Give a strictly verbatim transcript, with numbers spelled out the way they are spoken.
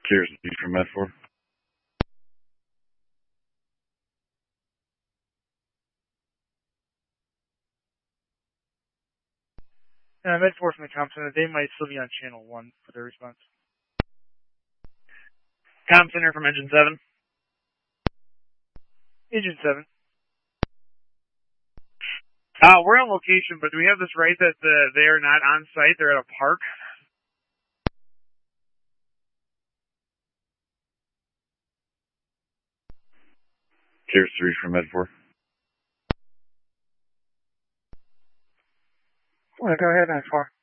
Cheers, you from Medford. Uh, Medford from the comm center. They might still be on channel one for their response. Comm center from engine seven. Engine seven. Uh, we're on location, but do we have this right that the, they are not on site? They're at a park? Cheers, three from Medford. Well, go ahead, Medford.